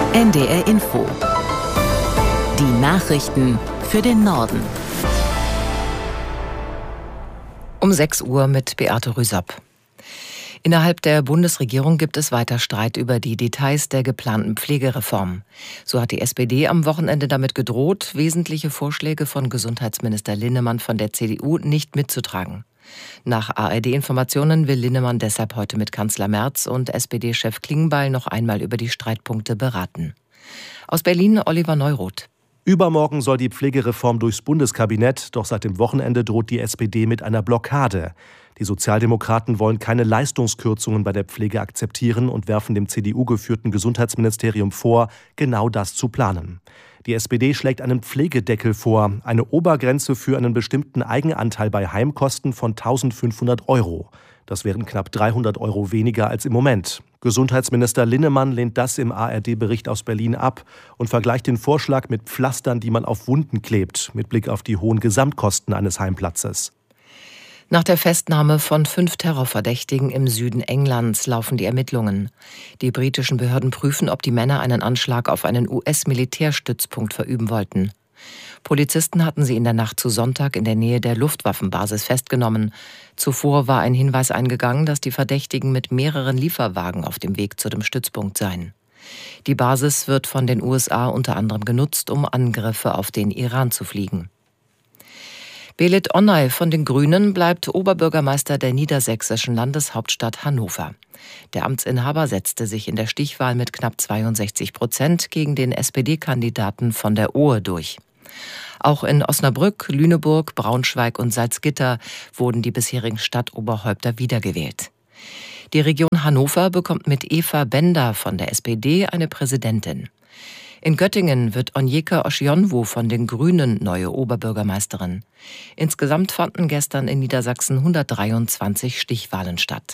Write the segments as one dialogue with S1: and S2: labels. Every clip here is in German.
S1: NDR Info. Die Nachrichten für den Norden. Um 6 Uhr mit Beate Rüsop. Innerhalb der Bundesregierung gibt es weiter Streit über die Details der geplanten Pflegereform. So hat die SPD am Wochenende damit gedroht, wesentliche Vorschläge von Gesundheitsminister Linnemann von der CDU nicht mitzutragen. Nach ARD-Informationen will Linnemann deshalb heute mit Kanzler Merz und SPD-Chef Klingbeil noch einmal über die Streitpunkte beraten. Aus Berlin Oliver Neuroth.
S2: Übermorgen soll die Pflegereform durchs Bundeskabinett, doch seit dem Wochenende droht die SPD mit einer Blockade. Die Sozialdemokraten wollen keine Leistungskürzungen bei der Pflege akzeptieren und werfen dem CDU-geführten Gesundheitsministerium vor, genau das zu planen. Die SPD schlägt einen Pflegedeckel vor, eine Obergrenze für einen bestimmten Eigenanteil bei Heimkosten von 1.500 €. Das wären knapp 300 € weniger als im Moment. Gesundheitsminister Linnemann lehnt das im ARD-Bericht aus Berlin ab und vergleicht den Vorschlag mit Pflastern, die man auf Wunden klebt, mit Blick auf die hohen Gesamtkosten eines Heimplatzes.
S1: Nach der Festnahme von 5 Terrorverdächtigen im Süden Englands laufen die Ermittlungen. Die britischen Behörden prüfen, ob die Männer einen Anschlag auf einen US-Militärstützpunkt verüben wollten. Polizisten hatten sie in der Nacht zu Sonntag in der Nähe der Luftwaffenbasis festgenommen. Zuvor war ein Hinweis eingegangen, dass die Verdächtigen mit mehreren Lieferwagen auf dem Weg zu dem Stützpunkt seien. Die Basis wird von den USA unter anderem genutzt, um Angriffe auf den Iran zu fliegen. Belit Onay von den Grünen bleibt Oberbürgermeister der niedersächsischen Landeshauptstadt Hannover. Der Amtsinhaber setzte sich in der Stichwahl mit knapp 62% gegen den SPD-Kandidaten von der Ohe durch. Auch in Osnabrück, Lüneburg, Braunschweig und Salzgitter wurden die bisherigen Stadtoberhäupter wiedergewählt. Die Region Hannover bekommt mit Eva Bender von der SPD eine Präsidentin. In Göttingen wird Onyeka Osionwu von den Grünen neue Oberbürgermeisterin. Insgesamt fanden gestern in Niedersachsen 123 Stichwahlen statt.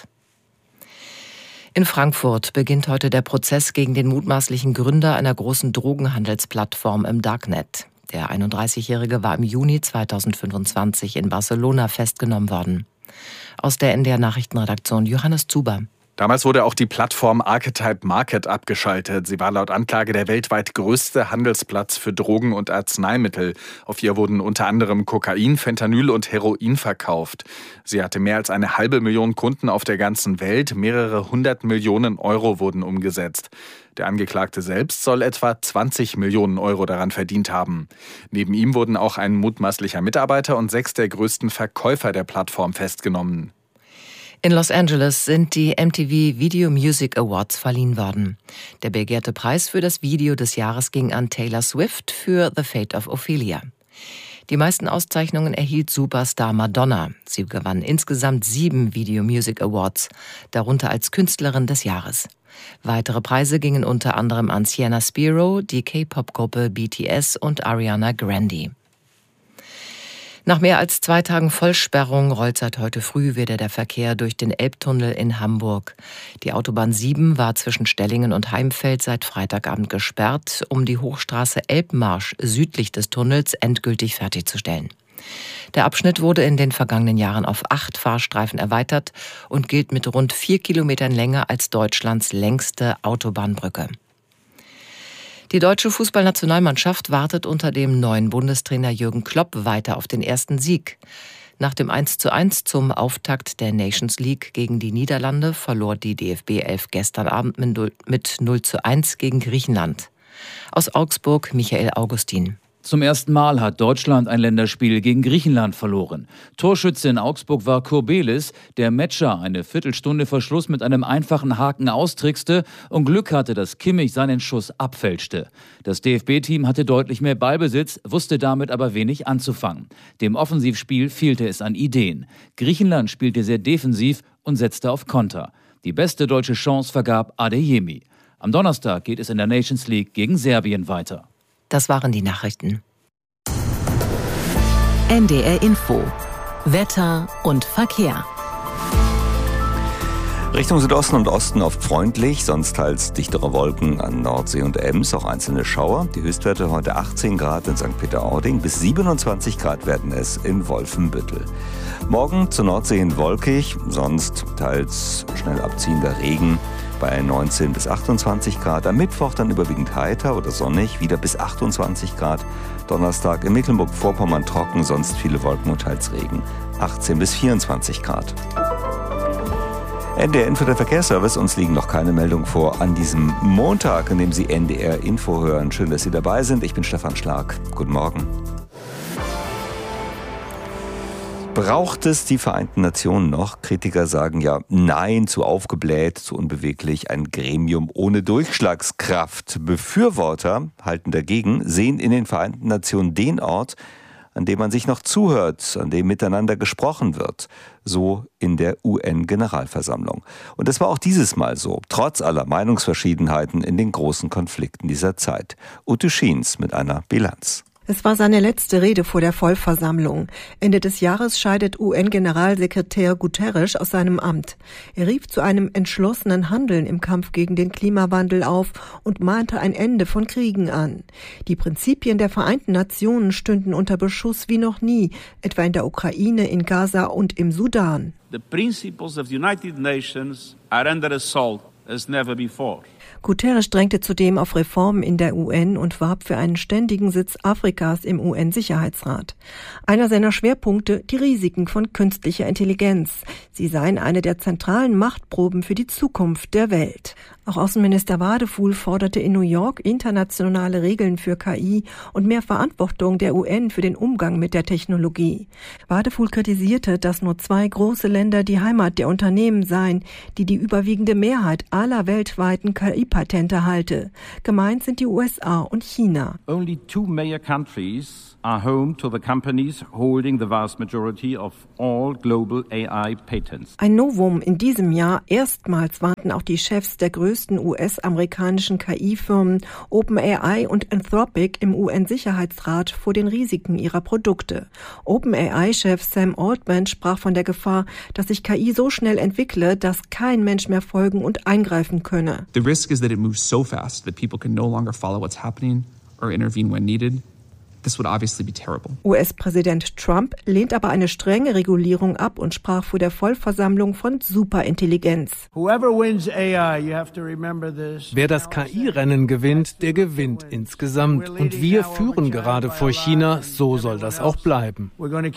S1: In Frankfurt beginnt heute der Prozess gegen den mutmaßlichen Gründer einer großen Drogenhandelsplattform im Darknet. Der 31-Jährige war im Juni 2025 in Barcelona festgenommen worden. Aus der NDR Nachrichtenredaktion Johannes Zuber.
S3: Damals wurde auch die Plattform Archetype Market abgeschaltet. Sie war laut Anklage der weltweit größte Handelsplatz für Drogen und Arzneimittel. Auf ihr wurden unter anderem Kokain, Fentanyl und Heroin verkauft. Sie hatte mehr als 500.000 Kunden auf der ganzen Welt. Mehrere 100 Millionen € wurden umgesetzt. Der Angeklagte selbst soll etwa 20 Millionen € daran verdient haben. Neben ihm wurden auch ein mutmaßlicher Mitarbeiter und 6 der größten Verkäufer der Plattform festgenommen.
S1: In Los Angeles sind die MTV Video Music Awards verliehen worden. Der begehrte Preis für das Video des Jahres ging an Taylor Swift für The Fate of Ophelia. Die meisten Auszeichnungen erhielt Superstar Madonna. Sie gewann insgesamt 7 Video Music Awards, darunter als Künstlerin des Jahres. Weitere Preise gingen unter anderem an Sienna Spiro, die K-Pop-Gruppe BTS und Ariana Grande. Nach mehr als 2 Tagen Vollsperrung rollt seit heute früh wieder der Verkehr durch den Elbtunnel in Hamburg. Die Autobahn 7 war zwischen Stellingen und Heimfeld seit Freitagabend gesperrt, um die Hochstraße Elbmarsch südlich des Tunnels endgültig fertigzustellen. Der Abschnitt wurde in den vergangenen Jahren auf 8 Fahrstreifen erweitert und gilt mit rund 4 Kilometern Länge als Deutschlands längste Autobahnbrücke. Die deutsche Fußballnationalmannschaft wartet unter dem neuen Bundestrainer Jürgen Klopp weiter auf den ersten Sieg. Nach dem 1:1 zum Auftakt der Nations League gegen die Niederlande verlor die DFB 11 gestern Abend mit 0:1 gegen Griechenland. Aus Augsburg Michael Augustin.
S4: Zum ersten Mal hat Deutschland ein Länderspiel gegen Griechenland verloren. Torschütze in Augsburg war Kurbelis, der Metscher eine Viertelstunde vor Schluss mit einem einfachen Haken austrickste und Glück hatte, dass Kimmich seinen Schuss abfälschte. Das DFB-Team hatte deutlich mehr Ballbesitz, wusste damit aber wenig anzufangen. Dem Offensivspiel fehlte es an Ideen. Griechenland spielte sehr defensiv und setzte auf Konter. Die beste deutsche Chance vergab Adeyemi. Am Donnerstag geht es in der Nations League gegen Serbien weiter.
S1: Das waren die Nachrichten.
S5: NDR Info. Wetter und Verkehr.
S6: Richtung Südosten und Osten oft freundlich, sonst teils dichtere Wolken an Nordsee und Ems, auch einzelne Schauer. Die Höchstwerte heute 18 Grad in St. Peter-Ording, bis 27 Grad werden es in Wolfenbüttel. Morgen zur Nordsee hin wolkig, sonst teils schnell abziehender Regen. bei 19 bis 28 Grad. Am Mittwoch dann überwiegend heiter oder sonnig, wieder bis 28 Grad. Donnerstag in Mecklenburg-Vorpommern trocken, sonst viele Wolken und teils Regen. 18 bis 24 Grad. NDR Info, der Verkehrsservice. Uns liegen noch keine Meldungen vor an diesem Montag, an dem Sie NDR Info hören. Schön, dass Sie dabei sind. Ich bin Stefan Schlag. Guten Morgen. Braucht es die Vereinten Nationen noch? Kritiker sagen ja nein, zu aufgebläht, zu unbeweglich, ein Gremium ohne Durchschlagskraft. Befürworter halten dagegen, sehen in den Vereinten Nationen den Ort, an dem man sich noch zuhört, an dem miteinander gesprochen wird. So in der UN-Generalversammlung. Und das war auch dieses Mal so, trotz aller Meinungsverschiedenheiten in den großen Konflikten dieser Zeit. Ute Schiens mit einer Bilanz.
S7: Es war seine letzte Rede vor der Vollversammlung. Ende des Jahres scheidet UN-Generalsekretär Guterres aus seinem Amt. Er rief zu einem entschlossenen Handeln im Kampf gegen den Klimawandel auf und mahnte ein Ende von Kriegen an. Die Prinzipien der Vereinten Nationen stünden unter Beschuss wie noch nie, etwa in der Ukraine, in Gaza und im Sudan.
S8: The principles of the United Nations are under assault as never before.
S7: Guterres drängte zudem auf Reformen in der UN und warb für einen ständigen Sitz Afrikas im UN-Sicherheitsrat. Einer seiner Schwerpunkte, die Risiken von künstlicher Intelligenz. Sie seien eine der zentralen Machtproben für die Zukunft der Welt. Auch Außenminister Wadefuhl forderte in New York internationale Regeln für KI und mehr Verantwortung der UN für den Umgang mit der Technologie. Wadefuhl kritisierte, dass nur 2 große Länder die Heimat der Unternehmen seien, die die überwiegende Mehrheit aller weltweiten KI-Patente halte. Gemeint sind die USA und China.
S8: Only 2 major countries are home to the companies holding the vast majority of all global AI patents.
S7: Ein Novum in diesem Jahr. Erstmals warnten auch die Chefs der größten US-amerikanischen KI-Firmen OpenAI und Anthropic im UN-Sicherheitsrat vor den Risiken ihrer Produkte. OpenAI-Chef Sam Altman sprach von der Gefahr, dass sich KI so schnell entwickle, dass kein Mensch mehr folgen und eingreifen könne.
S9: The risk is that it moves so fast that people can no longer follow what's happening or intervene when needed. This would obviously be terrible.
S7: US-Präsident Trump lehnt aber eine strenge Regulierung ab und sprach vor der Vollversammlung von Superintelligenz.
S10: Wer das KI-Rennen gewinnt, der gewinnt insgesamt. Und wir führen gerade vor China, so soll das auch bleiben.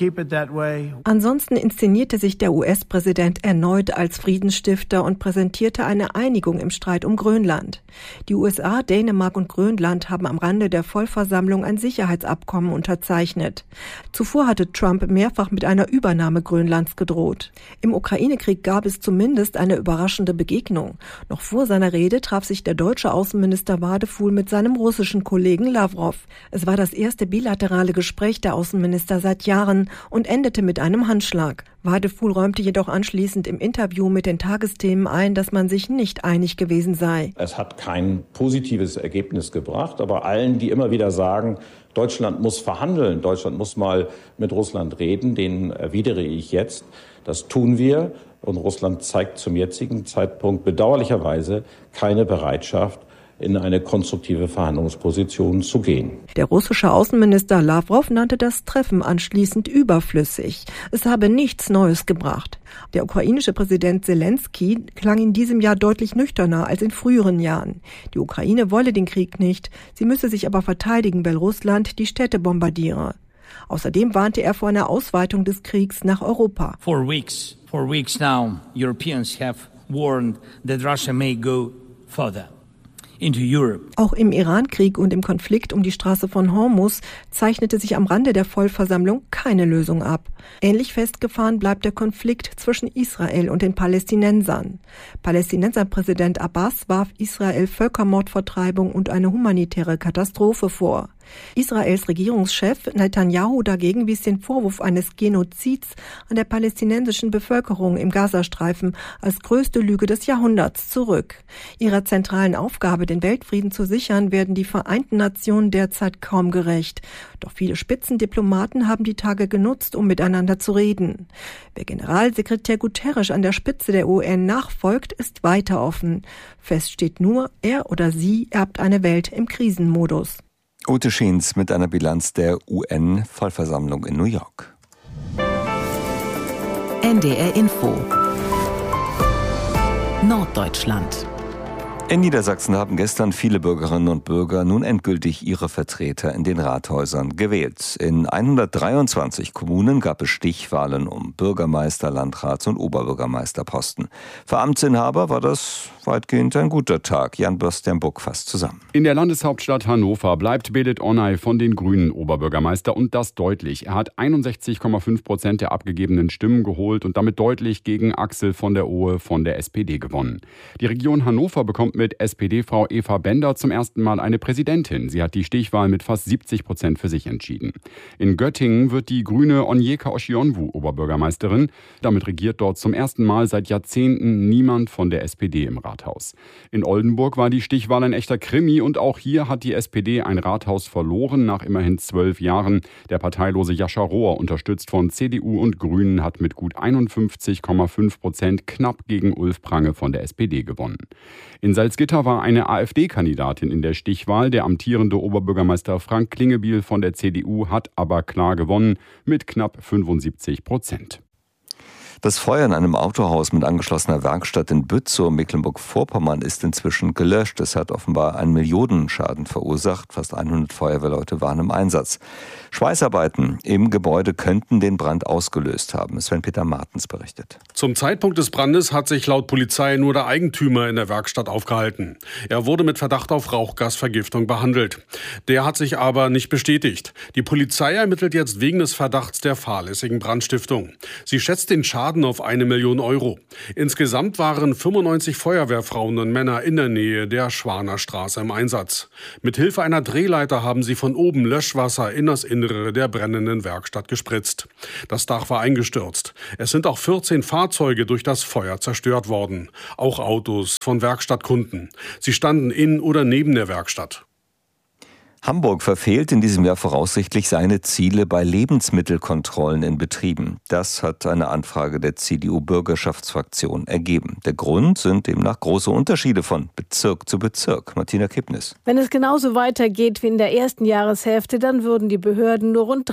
S7: Ansonsten inszenierte sich der US-Präsident erneut als Friedensstifter und präsentierte eine Einigung im Streit um Grönland. Die USA, Dänemark und Grönland haben am Rande der Vollversammlung ein Sicherheitsabkommen unterzeichnet. Zuvor hatte Trump mehrfach mit einer Übernahme Grönlands gedroht. Im Ukraine-Krieg gab es zumindest eine überraschende Begegnung. Noch vor seiner Rede traf sich der deutsche Außenminister Wadefuhl mit seinem russischen Kollegen Lavrov. Es war das erste bilaterale Gespräch der Außenminister seit Jahren und endete mit einem Handschlag. Wadefuhl räumte jedoch anschließend im Interview mit den Tagesthemen ein, dass man sich nicht einig gewesen sei.
S11: Es hat kein positives Ergebnis gebracht, aber allen, die immer wieder sagen, Deutschland muss verhandeln, Deutschland muss mal mit Russland reden, denen erwidere ich jetzt, das tun wir. Und Russland zeigt zum jetzigen Zeitpunkt bedauerlicherweise keine Bereitschaft, in eine konstruktive Verhandlungsposition zu gehen.
S7: Der russische Außenminister Lavrov nannte das Treffen anschließend überflüssig. Es habe nichts Neues gebracht. Der ukrainische Präsident Zelensky klang in diesem Jahr deutlich nüchterner als in früheren Jahren. Die Ukraine wolle den Krieg nicht, sie müsse sich aber verteidigen, weil Russland die Städte bombardiere. Außerdem warnte er vor einer Ausweitung des Kriegs nach Europa.
S12: For weeks now, Europeans have warned that Russia may go further into Europe.
S7: Auch im Iran-Krieg und im Konflikt um die Straße von Hormuz zeichnete sich am Rande der Vollversammlung keine Lösung ab. Ähnlich festgefahren bleibt der Konflikt zwischen Israel und den Palästinensern. Palästinenserpräsident Abbas warf Israel Völkermordvertreibung und eine humanitäre Katastrophe vor. Israels Regierungschef Netanyahu dagegen wies den Vorwurf eines Genozids an der palästinensischen Bevölkerung im Gazastreifen als größte Lüge des Jahrhunderts zurück. Ihrer zentralen Aufgabe, den Weltfrieden zu sichern, werden die Vereinten Nationen derzeit kaum gerecht. Doch viele Spitzendiplomaten haben die Tage genutzt, um miteinander zu reden. Wer Generalsekretär Guterres an der Spitze der UN nachfolgt, ist weiter offen. Fest steht nur, er oder sie erbt eine Welt im Krisenmodus.
S6: Ute Schiens mit einer Bilanz der UN-Vollversammlung in New York.
S5: NDR Info Norddeutschland.
S6: In Niedersachsen haben gestern viele Bürgerinnen und Bürger nun endgültig ihre Vertreter in den Rathäusern gewählt. In 123 Kommunen gab es Stichwahlen um Bürgermeister-, Landrats- und Oberbürgermeisterposten. Für Amtsinhaber war das weitgehend ein guter Tag. Jan-Bastian Buck fasst zusammen.
S13: In der Landeshauptstadt Hannover bleibt Belit Onay von den Grünen Oberbürgermeister und das deutlich. Er hat 61,5% der abgegebenen Stimmen geholt und damit deutlich gegen Axel von der Ohe von der SPD gewonnen. Die Region Hannover bekommt mit SPD-Frau Eva Bender zum ersten Mal eine Präsidentin. Sie hat die Stichwahl mit fast 70% für sich entschieden. In Göttingen wird die grüne Onyeka Oshionwu Oberbürgermeisterin. Damit regiert dort zum ersten Mal seit Jahrzehnten niemand von der SPD im Rathaus. In Oldenburg war die Stichwahl ein echter Krimi und auch hier hat die SPD ein Rathaus verloren nach immerhin 12 Jahren. Der parteilose Jascha Rohr, unterstützt von CDU und Grünen, hat mit gut 51,5% knapp gegen Ulf Prange von der SPD gewonnen. In Salzgitter war eine AfD-Kandidatin in der Stichwahl. Der amtierende Oberbürgermeister Frank Klingebiel von der CDU hat aber klar gewonnen mit knapp 75%.
S6: Das Feuer in einem Autohaus mit angeschlossener Werkstatt in Bützow, Mecklenburg-Vorpommern, ist inzwischen gelöscht. Es hat offenbar einen Millionenschaden verursacht. Fast 100 Feuerwehrleute waren im Einsatz. Schweißarbeiten im Gebäude könnten den Brand ausgelöst haben. Sven-Peter Martens berichtet.
S14: Zum Zeitpunkt des Brandes hat sich laut Polizei nur der Eigentümer in der Werkstatt aufgehalten. Er wurde mit Verdacht auf Rauchgasvergiftung behandelt. Der hat sich aber nicht bestätigt. Die Polizei ermittelt jetzt wegen des Verdachts der fahrlässigen Brandstiftung. Sie schätzt den Schaden auf 1 Million Euro. Insgesamt waren 95 Feuerwehrfrauen und Männer in der Nähe der Schwanerstraße im Einsatz. Mit Hilfe einer Drehleiter haben sie von oben Löschwasser in das Innere der brennenden Werkstatt gespritzt. Das Dach war eingestürzt. Es sind auch 14 Fahrzeuge durch das Feuer zerstört worden. Auch Autos von Werkstattkunden. Sie standen in oder neben der Werkstatt.
S6: Hamburg verfehlt in diesem Jahr voraussichtlich seine Ziele bei Lebensmittelkontrollen in Betrieben. Das hat eine Anfrage der CDU-Bürgerschaftsfraktion ergeben. Der Grund sind demnach große Unterschiede von Bezirk zu Bezirk. Martina Kipnis.
S15: Wenn es genauso weitergeht wie in der ersten Jahreshälfte, dann würden die Behörden nur rund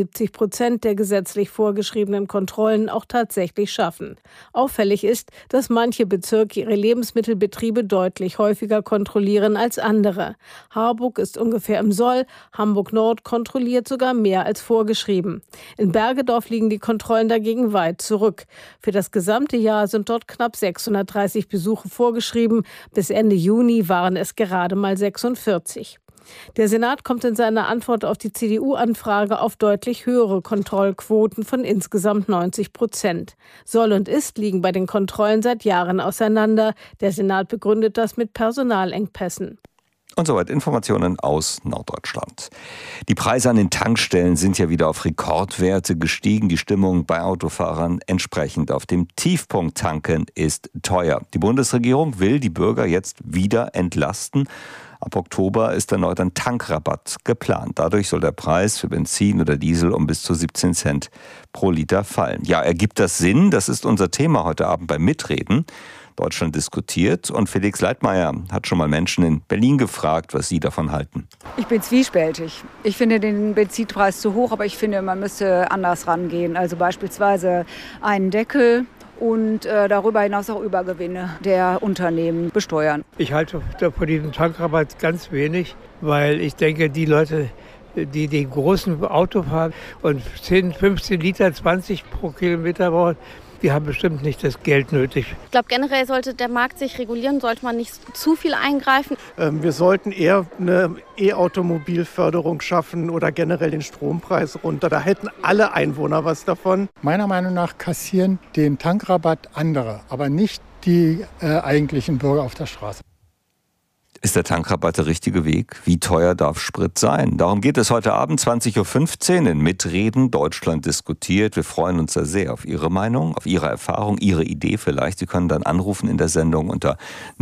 S15: 73% der gesetzlich vorgeschriebenen Kontrollen auch tatsächlich schaffen. Auffällig ist, dass manche Bezirke ihre Lebensmittelbetriebe deutlich häufiger kontrollieren als andere. Harburg ist ungefähr im Soll, Hamburg-Nord kontrolliert sogar mehr als vorgeschrieben. In Bergedorf liegen die Kontrollen dagegen weit zurück. Für das gesamte Jahr sind dort knapp 630 Besuche vorgeschrieben. Bis Ende Juni waren es gerade mal 46. Der Senat kommt in seiner Antwort auf die CDU-Anfrage auf deutlich höhere Kontrollquoten von insgesamt 90%. Soll und Ist liegen bei den Kontrollen seit Jahren auseinander. Der Senat begründet das mit Personalengpässen.
S6: Und soweit Informationen aus Norddeutschland. Die Preise an den Tankstellen sind ja wieder auf Rekordwerte gestiegen. Die Stimmung bei Autofahrern entsprechend auf dem Tiefpunkt. Tanken ist teuer. Die Bundesregierung will die Bürger jetzt wieder entlasten. Ab Oktober ist erneut ein Tankrabatt geplant. Dadurch soll der Preis für Benzin oder Diesel um bis zu 17 Cent pro Liter fallen. Ja, ergibt das Sinn? Das ist unser Thema heute Abend beim Mitreden. Deutschland diskutiert und Felix Leitmayr hat schon mal Menschen in Berlin gefragt, was sie davon halten.
S16: Ich bin zwiespältig. Ich finde den Benzinpreis zu hoch, aber ich finde, man müsste anders rangehen. Also beispielsweise einen Deckel und darüber hinaus auch Übergewinne der Unternehmen besteuern.
S17: Ich halte von diesem Tankrabatt ganz wenig, weil ich denke, die Leute, die den großen Auto fahren und 10, 15 Liter, 20 pro Kilometer brauchen, die haben bestimmt nicht das Geld nötig.
S18: Ich glaube, generell sollte der Markt sich regulieren, sollte man nicht zu viel eingreifen.
S19: Wir sollten eher eine E-Automobilförderung schaffen oder generell den Strompreis runter. Da hätten alle Einwohner was davon.
S20: Meiner Meinung nach kassieren den Tankrabatt andere, aber nicht die eigentlichen Bürger auf der Straße.
S6: Ist der Tankrabatt der richtige Weg? Wie teuer darf Sprit sein? Darum geht es heute Abend 20.15 Uhr in Mitreden. Deutschland diskutiert. Wir freuen uns sehr auf Ihre Meinung, auf Ihre Erfahrung, Ihre Idee vielleicht. Sie können dann anrufen in der Sendung unter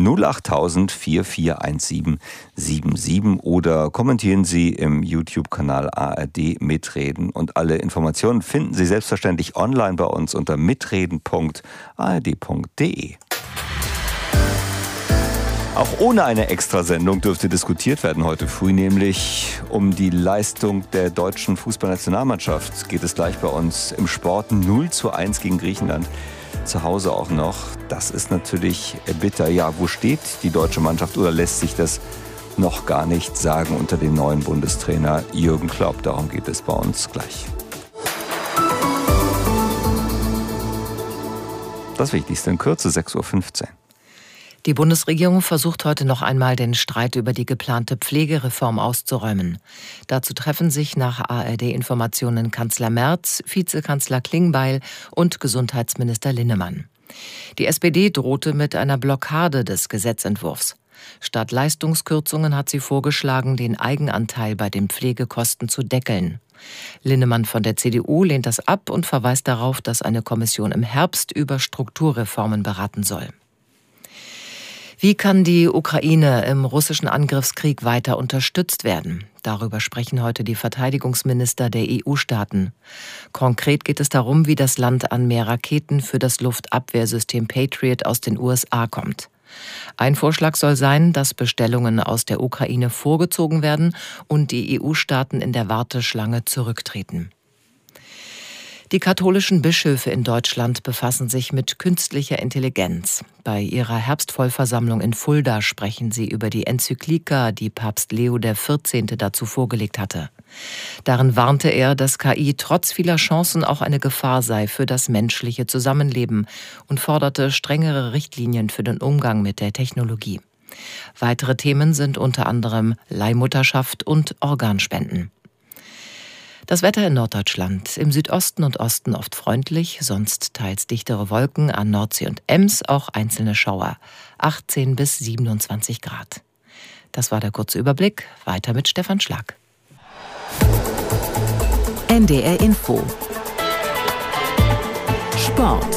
S6: 08000 441777 oder kommentieren Sie im YouTube-Kanal ARD Mitreden. Und alle Informationen finden Sie selbstverständlich online bei uns unter mitreden.ard.de. Auch ohne eine Extrasendung dürfte diskutiert werden heute früh, nämlich um die Leistung der deutschen Fußballnationalmannschaft. Geht es gleich bei uns im Sport 0:1 gegen Griechenland. zu Hause auch noch. Das ist natürlich bitter. Ja, wo steht die deutsche Mannschaft oder lässt sich das noch gar nicht sagen unter dem neuen Bundestrainer Jürgen Klopp? Darum geht es bei uns gleich. Das Wichtigste in Kürze, 6:15 Uhr.
S1: Die Bundesregierung versucht heute noch einmal, den Streit über die geplante Pflegereform auszuräumen. Dazu treffen sich nach ARD-Informationen Kanzler Merz, Vizekanzler Klingbeil und Gesundheitsminister Linnemann. Die SPD drohte mit einer Blockade des Gesetzentwurfs. Statt Leistungskürzungen hat sie vorgeschlagen, den Eigenanteil bei den Pflegekosten zu deckeln. Linnemann von der CDU lehnt das ab und verweist darauf, dass eine Kommission im Herbst über Strukturreformen beraten soll. Wie kann die Ukraine im russischen Angriffskrieg weiter unterstützt werden? Darüber sprechen heute die Verteidigungsminister der EU-Staaten. Konkret geht es darum, wie das Land an mehr Raketen für das Luftabwehrsystem Patriot aus den USA kommt. Ein Vorschlag soll sein, dass Bestellungen aus der Ukraine vorgezogen werden und die EU-Staaten in der Warteschlange zurücktreten. Die katholischen Bischöfe in Deutschland befassen sich mit künstlicher Intelligenz. Bei ihrer Herbstvollversammlung in Fulda sprechen sie über die Enzyklika, die Papst Leo XIV. Dazu vorgelegt hatte. Darin warnte er, dass KI trotz vieler Chancen auch eine Gefahr sei für das menschliche Zusammenleben und forderte strengere Richtlinien für den Umgang mit der Technologie. Weitere Themen sind unter anderem Leihmutterschaft und Organspenden. Das Wetter in Norddeutschland. Im Südosten und Osten oft freundlich, sonst teils dichtere Wolken, an Nordsee und Ems auch einzelne Schauer. 18 bis 27 Grad. Das war der kurze Überblick. Weiter mit Stefan Schlag.
S5: NDR Info. Sport.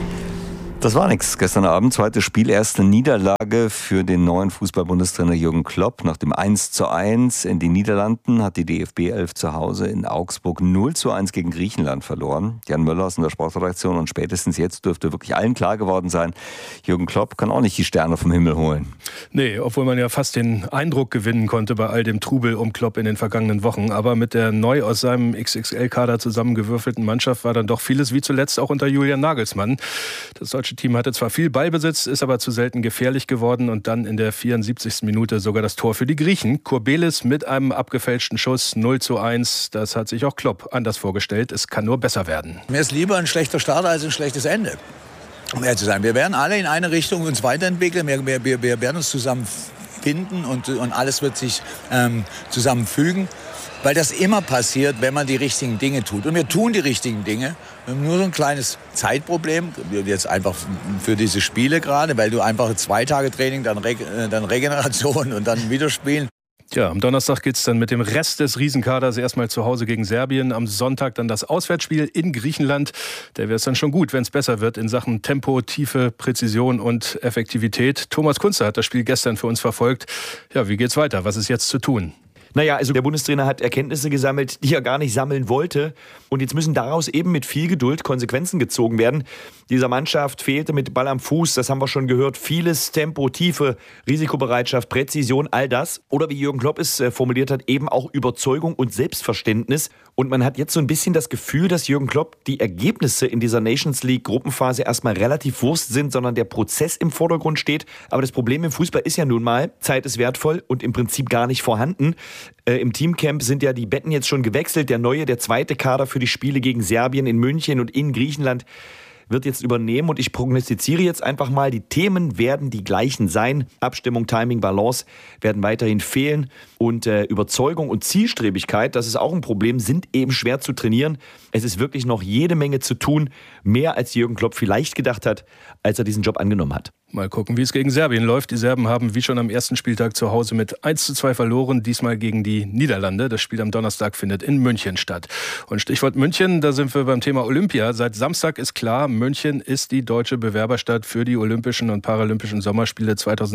S6: Das war nix gestern Abend. Zweites Spiel, erste Niederlage für den neuen Fußball-Bundestrainer Jürgen Klopp. Nach dem 1:1 in den Niederlanden hat die DFB 11 zu Hause in Augsburg 0:1 gegen Griechenland verloren. Jan Möller aus der Sportredaktion, und spätestens jetzt dürfte wirklich allen klar geworden sein, Jürgen Klopp kann auch nicht die Sterne vom Himmel holen.
S21: Nee, obwohl man ja fast den Eindruck gewinnen konnte bei all dem Trubel um Klopp in den vergangenen Wochen. Aber mit der neu aus seinem XXL-Kader zusammengewürfelten Mannschaft war dann doch vieles wie zuletzt auch unter Julian Nagelsmann. Das deutsche Team hatte zwar viel Ballbesitz, ist aber zu selten gefährlich geworden und dann in der 74. Minute sogar das Tor für die Griechen. Kurbelis mit einem abgefälschten Schuss 0:1. Das hat sich auch Klopp anders vorgestellt. Es kann nur besser werden.
S22: Mir ist lieber ein schlechter Start als ein schlechtes Ende. Um ehrlich zu sein, wir werden alle in eine Richtung uns weiterentwickeln. Wir werden uns zusammenfinden und alles wird sich zusammenfügen. Weil das immer passiert, wenn man die richtigen Dinge tut. Und wir tun die richtigen Dinge. Wir haben nur so ein kleines Zeitproblem, jetzt einfach für diese Spiele gerade, weil du einfach 2 Tage Training, dann Regeneration und dann wieder spielen.
S21: Ja, am Donnerstag geht's dann mit dem Rest des Riesenkaders erstmal zu Hause gegen Serbien. Am Sonntag dann das Auswärtsspiel in Griechenland. Da wäre es dann schon gut, wenn es besser wird in Sachen Tempo, Tiefe, Präzision und Effektivität. Thomas Kunze hat das Spiel gestern für uns verfolgt. Ja, wie geht's weiter? Was ist jetzt zu tun?
S23: Naja, also der Bundestrainer hat Erkenntnisse gesammelt, die er gar nicht sammeln wollte. Und jetzt müssen daraus eben mit viel Geduld Konsequenzen gezogen werden. Dieser Mannschaft fehlte mit Ball am Fuß, das haben wir schon gehört, vieles Tempo, Tiefe, Risikobereitschaft, Präzision, all das. Oder wie Jürgen Klopp es formuliert hat, eben auch Überzeugung und Selbstverständnis. Und man hat jetzt so ein bisschen das Gefühl, dass Jürgen Klopp die Ergebnisse in dieser Nations League Gruppenphase erstmal relativ Wurst sind, sondern der Prozess im Vordergrund steht. Aber das Problem im Fußball ist ja nun mal, Zeit ist wertvoll und im Prinzip gar nicht vorhanden. Im Teamcamp sind ja die Betten jetzt schon gewechselt. Der zweite Kader für die Spiele gegen Serbien in München und in Griechenland wird jetzt übernehmen. Und ich prognostiziere jetzt einfach mal, die Themen werden die gleichen sein. Abstimmung, Timing, Balance werden weiterhin fehlen. Und Überzeugung und Zielstrebigkeit, das ist auch ein Problem, sind eben schwer zu trainieren. Es ist wirklich noch jede Menge zu tun. Mehr als Jürgen Klopp vielleicht gedacht hat, als er diesen Job angenommen hat.
S21: Mal gucken, wie es gegen Serbien läuft. Die Serben haben wie schon am ersten Spieltag zu Hause mit 1:2 verloren, diesmal gegen die Niederlande. Das Spiel am Donnerstag findet in München statt. Und Stichwort München, da sind wir beim Thema Olympia. Seit Samstag ist klar, München ist die deutsche Bewerberstadt für die Olympischen und Paralympischen Sommerspiele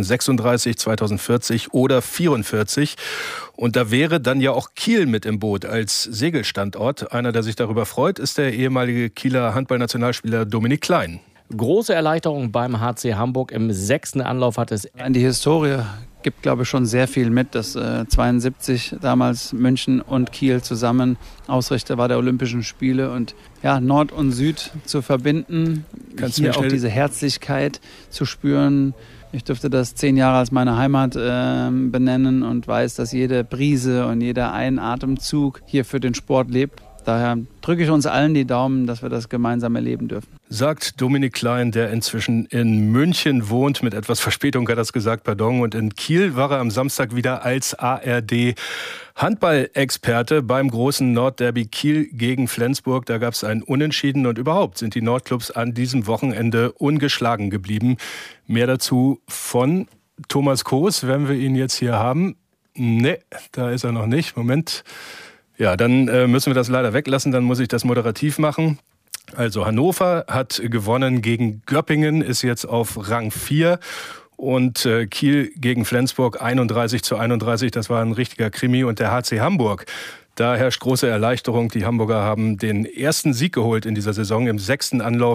S21: 2036, 2040 oder 44. Und da wäre dann ja auch Kiel mit im Boot als Segelstandort. Einer, der sich darüber freut, ist der ehemalige Kieler Handballnationalspieler Dominik Klein.
S24: Große Erleichterung beim HC Hamburg. Im 6. Anlauf hat es
S25: die Historie
S2: gibt, glaube ich, schon sehr viel mit, dass 72 damals München und Kiel zusammen Ausrichter war der Olympischen Spiele und ja, Nord und Süd zu verbinden, hier auch diese Herzlichkeit zu spüren. Ich durfte das 10 Jahre als meine Heimat benennen und weiß, dass jede Brise und jeder Einatemzug hier für den Sport lebt. Daher drücke ich uns allen die Daumen, dass wir das gemeinsam erleben dürfen.
S21: Sagt Dominik Klein, der inzwischen in München wohnt. Mit etwas Verspätung hat er das gesagt, pardon. Und in Kiel war er am Samstag wieder als ARD-Handball-Experte beim großen Nordderby Kiel gegen Flensburg. Da gab es ein Unentschieden und überhaupt sind die Nordclubs an diesem Wochenende ungeschlagen geblieben. Mehr dazu von Thomas Koos, wenn wir ihn jetzt hier haben. Ne, da ist er noch nicht. Moment. Ja, dann müssen wir das leider weglassen, dann muss ich das moderativ machen. Also Hannover hat gewonnen gegen Göppingen, ist jetzt auf Rang 4 und Kiel gegen Flensburg 31:31, das war ein richtiger Krimi und der HC Hamburg. Da herrscht große Erleichterung. Die Hamburger haben den ersten Sieg geholt in dieser Saison im 6. Anlauf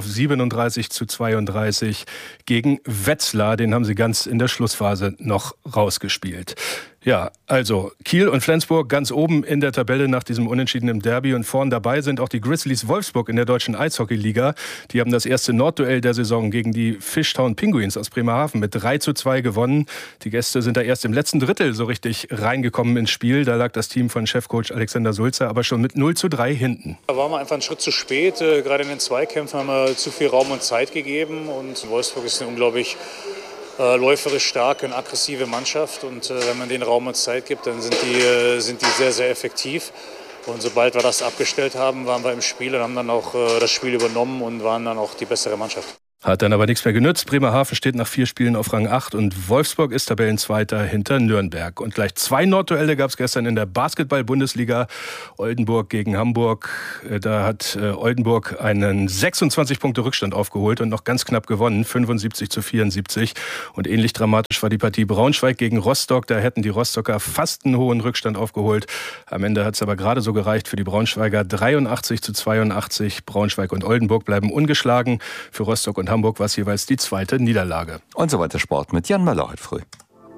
S21: 37:32 gegen Wetzlar. Den haben sie ganz in der Schlussphase noch rausgespielt. Ja, also Kiel und Flensburg ganz oben in der Tabelle nach diesem Unentschieden im Derby. Und vorn dabei sind auch die Grizzlies Wolfsburg in der deutschen Eishockeyliga. Die haben das erste Nordduell der Saison gegen die Fishtown Penguins aus Bremerhaven mit 3:2 gewonnen. Die Gäste sind da erst im letzten Drittel so richtig reingekommen ins Spiel. Da lag das Team von Chefcoach Alexander Sulzer aber schon mit 0:3 hinten.
S3: Da waren wir einfach einen Schritt zu spät. Gerade in den Zweikämpfen haben wir zu viel Raum und Zeit gegeben. Und Wolfsburg ist eine unglaublich läuferisch starke und aggressive Mannschaft und wenn man denen Raum und Zeit gibt, dann sind die sehr, sehr effektiv. Und sobald wir das abgestellt haben, waren wir im Spiel und haben dann auch das Spiel übernommen und waren dann auch die bessere Mannschaft.
S21: Hat dann aber nichts mehr genützt. Bremerhaven steht nach 4 Spielen auf Rang 8 und Wolfsburg ist Tabellenzweiter hinter Nürnberg. Und gleich 2 Nordduelle gab es gestern in der Basketball-Bundesliga. Oldenburg gegen Hamburg. Da hat Oldenburg einen 26-Punkte-Rückstand aufgeholt und noch ganz knapp gewonnen, 75:74. Und ähnlich dramatisch war die Partie Braunschweig gegen Rostock. Da hätten die Rostocker fast einen hohen Rückstand aufgeholt. Am Ende hat es aber gerade so gereicht für die Braunschweiger, 83:82. Braunschweig und Oldenburg bleiben ungeschlagen. Für Rostock und Hamburg war es jeweils die zweite Niederlage.
S6: Und so weiter Sport mit Jan Möller heute früh.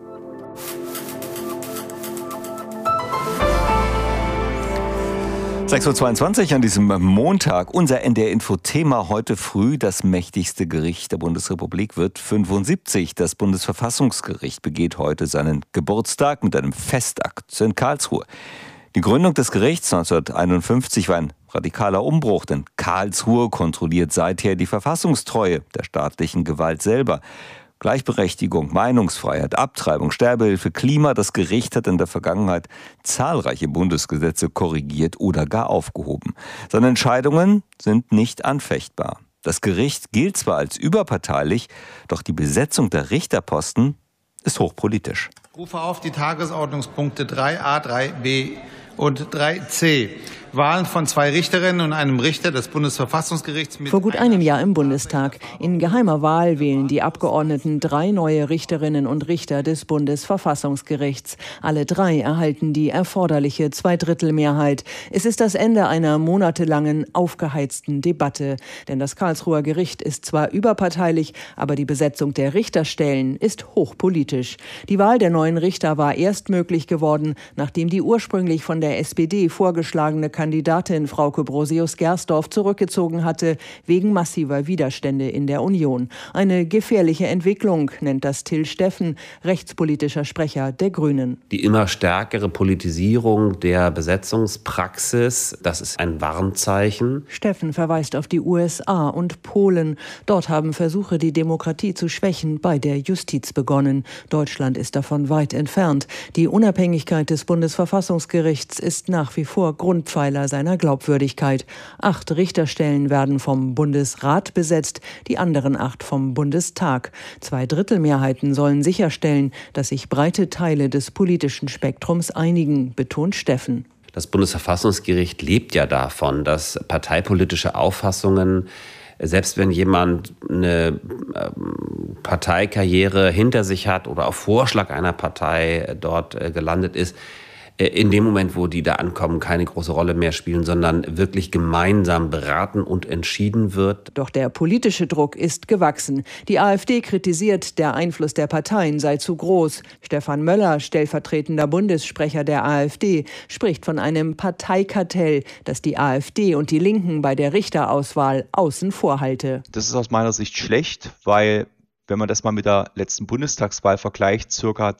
S6: (6:22 Uhr) an diesem Montag. Unser NDR-Info-Thema heute früh. Das mächtigste Gericht der Bundesrepublik wird 75. Das Bundesverfassungsgericht begeht heute seinen Geburtstag mit einem Festakt in Karlsruhe. Die Gründung des Gerichts 1951 war ein radikaler Umbruch, denn Karlsruhe kontrolliert seither die Verfassungstreue der staatlichen Gewalt selber. Gleichberechtigung, Meinungsfreiheit, Abtreibung, Sterbehilfe, Klima. Das Gericht hat in der Vergangenheit zahlreiche Bundesgesetze korrigiert oder gar aufgehoben. Seine Entscheidungen sind nicht anfechtbar. Das Gericht gilt zwar als überparteilich, doch die Besetzung der Richterposten ist hochpolitisch.
S4: Ich rufe auf die Tagesordnungspunkte 3a, 3b und 3c. Wahlen von 2 Richterinnen und einem Richter des Bundesverfassungsgerichts.
S24: Vor gut einem Jahr im Bundestag. In geheimer Wahl wählen die Abgeordneten 3 neue Richterinnen und Richter des Bundesverfassungsgerichts. Alle 3 erhalten die erforderliche 2/3-Mehrheit. Es ist das Ende einer monatelangen, aufgeheizten Debatte. Denn das Karlsruher Gericht ist zwar überparteilich, aber die Besetzung der Richterstellen ist hochpolitisch. Die Wahl der neuen Richter war erst möglich geworden, nachdem die ursprünglich von der SPD vorgeschlagene Kandidatin Frauke Brosius-Gersdorf zurückgezogen hatte, wegen massiver Widerstände in der Union. Eine gefährliche Entwicklung, nennt das Till Steffen, rechtspolitischer Sprecher der Grünen.
S25: Die immer stärkere Politisierung der Besetzungspraxis, das ist ein Warnzeichen.
S24: Steffen verweist auf die USA und Polen. Dort haben Versuche, die Demokratie zu schwächen, bei der Justiz begonnen. Deutschland ist davon weit entfernt. Die Unabhängigkeit des Bundesverfassungsgerichts ist nach wie vor Grundpfeiler seiner Glaubwürdigkeit. 8 Richterstellen werden vom Bundesrat besetzt, die anderen 8 vom Bundestag. 2/3-Mehrheiten sollen sicherstellen, dass sich breite Teile des politischen Spektrums einigen, betont Steffen.
S25: Das Bundesverfassungsgericht lebt ja davon, dass parteipolitische Auffassungen, selbst wenn jemand eine Parteikarriere hinter sich hat oder auf Vorschlag einer Partei dort gelandet ist, in dem Moment, wo die da ankommen, keine große Rolle mehr spielen, sondern wirklich gemeinsam beraten und entschieden wird.
S24: Doch der politische Druck ist gewachsen. Die AfD kritisiert, der Einfluss der Parteien sei zu groß. Stefan Möller, stellvertretender Bundessprecher der AfD, spricht von einem Parteikartell, das die AfD und die Linken bei der Richterauswahl außen vor halte.
S8: Das ist aus meiner Sicht schlecht, weil wenn man das mal mit der letzten Bundestagswahl vergleicht, circa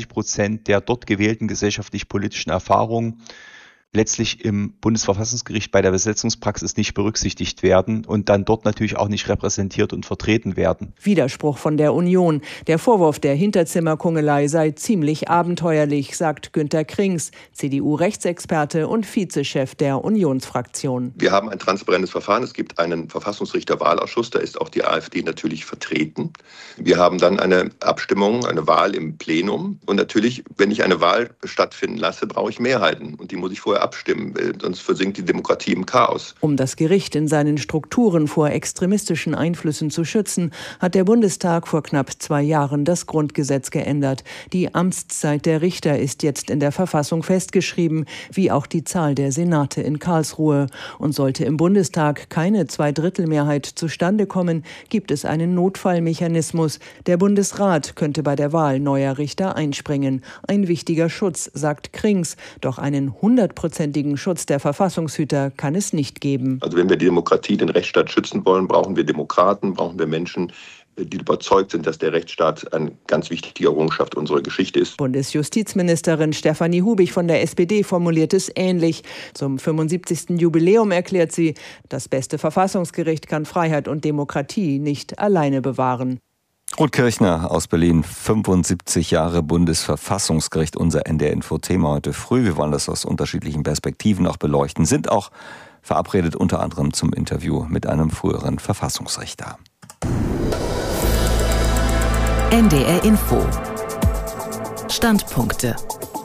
S8: 30% der dort gewählten gesellschaftlich-politischen Erfahrungen letztlich im Bundesverfassungsgericht bei der Besetzungspraxis nicht berücksichtigt werden und dann dort natürlich auch nicht repräsentiert und vertreten werden.
S24: Widerspruch von der Union. Der Vorwurf der Hinterzimmerkungelei sei ziemlich abenteuerlich, sagt Günter Krings, CDU-Rechtsexperte und Vizechef der Unionsfraktion.
S9: Wir haben ein transparentes Verfahren. Es gibt einen Verfassungsrichterwahlausschuss, da ist auch die AfD natürlich vertreten. Wir haben dann eine Abstimmung, eine Wahl im Plenum. Und natürlich, wenn ich eine Wahl stattfinden lasse, brauche ich Mehrheiten. Und die muss ich vorher abstimmen, sonst versinkt die Demokratie im Chaos.
S24: Um das Gericht in seinen Strukturen vor extremistischen Einflüssen zu schützen, hat der Bundestag vor knapp 2 Jahren das Grundgesetz geändert. Die Amtszeit der Richter ist jetzt in der Verfassung festgeschrieben, wie auch die Zahl der Senate in Karlsruhe. Und sollte im Bundestag keine Zweidrittelmehrheit zustande kommen, gibt es einen Notfallmechanismus. Der Bundesrat könnte bei der Wahl neuer Richter einspringen. Ein wichtiger Schutz, sagt Krings, doch einen 100%igen Schutz der Verfassungshüter kann es nicht geben.
S9: Also wenn wir die Demokratie, den Rechtsstaat schützen wollen, brauchen wir Demokraten, brauchen wir Menschen, die überzeugt sind, dass der Rechtsstaat eine ganz wichtige Errungenschaft unserer Geschichte ist.
S24: Bundesjustizministerin Stefanie Hubig von der SPD formuliert es ähnlich. Zum 75. Jubiläum erklärt sie, das beste Verfassungsgericht kann Freiheit und Demokratie nicht alleine bewahren.
S6: Ruth Kirchner aus Berlin, 75 Jahre Bundesverfassungsgericht, unser NDR-Info-Thema heute früh. Wir wollen das aus unterschiedlichen Perspektiven auch beleuchten, sind auch verabredet unter anderem zum Interview mit einem früheren Verfassungsrichter.
S5: NDR-Info. Standpunkte.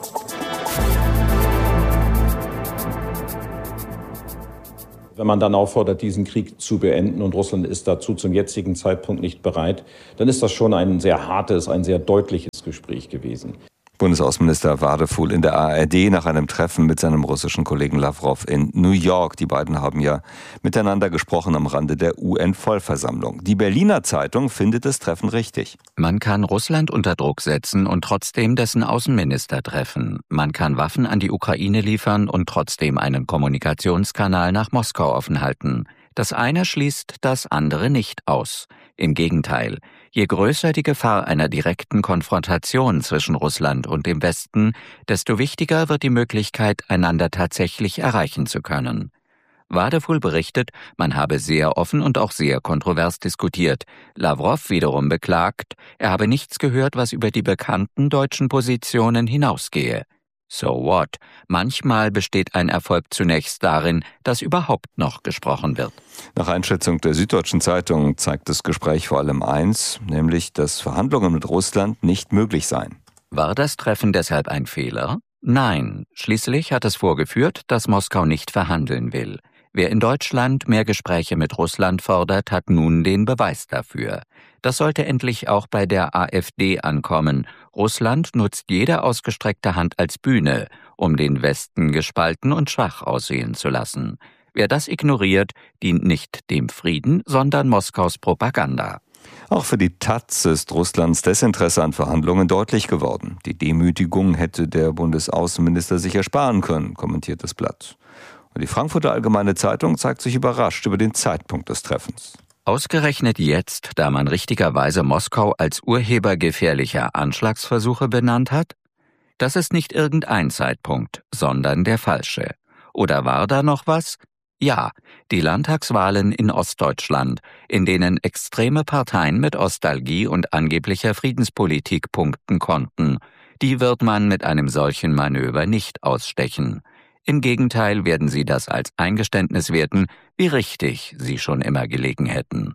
S10: Wenn man dann auffordert, diesen Krieg zu beenden und Russland ist dazu zum jetzigen Zeitpunkt nicht bereit, dann ist das schon ein sehr hartes, ein sehr deutliches Gespräch gewesen.
S6: Bundesaußenminister Wadefuhl in der ARD nach einem Treffen mit seinem russischen Kollegen Lavrov in New York. Die beiden haben ja miteinander gesprochen am Rande der UN-Vollversammlung. Die Berliner Zeitung findet das Treffen richtig.
S11: Man kann Russland unter Druck setzen und trotzdem dessen Außenminister treffen. Man kann Waffen an die Ukraine liefern und trotzdem einen Kommunikationskanal nach Moskau offen halten. Das eine schließt das andere nicht aus. Im Gegenteil, je größer die Gefahr einer direkten Konfrontation zwischen Russland und dem Westen, desto wichtiger wird die Möglichkeit, einander tatsächlich erreichen zu können. Wadefuhl berichtet, man habe sehr offen und auch sehr kontrovers diskutiert. Lavrov wiederum beklagt, er habe nichts gehört, was über die bekannten deutschen Positionen hinausgehe. So what? Manchmal besteht ein Erfolg zunächst darin, dass überhaupt noch gesprochen wird.
S6: Nach Einschätzung der Süddeutschen Zeitung zeigt das Gespräch vor allem eins, nämlich, dass Verhandlungen mit Russland nicht möglich seien.
S11: War das Treffen deshalb ein Fehler? Nein. Schließlich hat es vorgeführt, dass Moskau nicht verhandeln will. Wer in Deutschland mehr Gespräche mit Russland fordert, hat nun den Beweis dafür. Das sollte endlich auch bei der AfD ankommen. Russland nutzt jede ausgestreckte Hand als Bühne, um den Westen gespalten und schwach aussehen zu lassen. Wer das ignoriert, dient nicht dem Frieden, sondern Moskaus Propaganda.
S6: Auch für die Taz ist Russlands Desinteresse an Verhandlungen deutlich geworden. Die Demütigung hätte der Bundesaußenminister sich ersparen können, kommentiert das Blatt. Und die Frankfurter Allgemeine Zeitung zeigt sich überrascht über den Zeitpunkt des Treffens.
S11: Ausgerechnet jetzt, da man richtigerweise Moskau als Urheber gefährlicher Anschlagsversuche benannt hat? Das ist nicht irgendein Zeitpunkt, sondern der falsche. Oder war da noch was? Ja, die Landtagswahlen in Ostdeutschland, in denen extreme Parteien mit Ostalgie und angeblicher Friedenspolitik punkten konnten. Die wird man mit einem solchen Manöver nicht ausstechen. Im Gegenteil werden sie das als Eingeständnis werten, wie richtig sie schon immer gelegen hätten.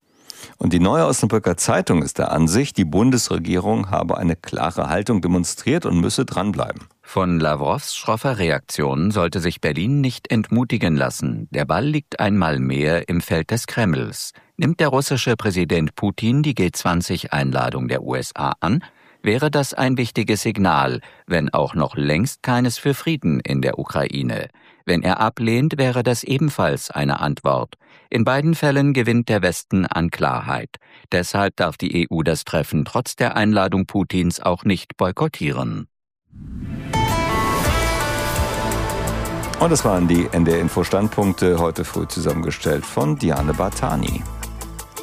S6: Und die Neue Osnabrücker Zeitung ist der Ansicht, die Bundesregierung habe eine klare Haltung demonstriert und müsse dranbleiben.
S11: Von Lavrovs schroffer Reaktion sollte sich Berlin nicht entmutigen lassen. Der Ball liegt einmal mehr im Feld des Kremls. Nimmt der russische Präsident Putin die G20-Einladung der USA an, wäre das ein wichtiges Signal, wenn auch noch längst keines für Frieden in der Ukraine. Wenn er ablehnt, wäre das ebenfalls eine Antwort. In beiden Fällen gewinnt der Westen an Klarheit. Deshalb darf die EU das Treffen trotz der Einladung Putins auch nicht boykottieren.
S6: Und das waren die NDR-Info-Standpunkte, heute früh zusammengestellt von Diane Bartani.